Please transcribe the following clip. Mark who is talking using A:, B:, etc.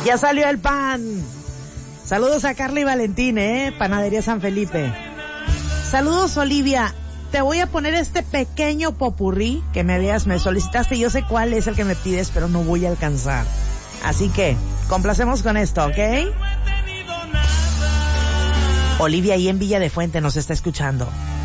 A: Ya salió el pan. Saludos a Carla y Valentín, Panadería San Felipe. Saludos, Olivia. Te voy a poner este pequeño popurrí que me solicitaste. Yo sé cuál es el que me pides, pero no voy a alcanzar. Así que, complacemos con esto, ¿ok? Olivia ahí en Villa de Fuente nos está escuchando.